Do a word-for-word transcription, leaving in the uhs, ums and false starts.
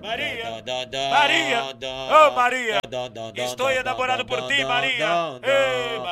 Maria, Maria, ô Maria, estou enamorado por ti, Maria. Ei,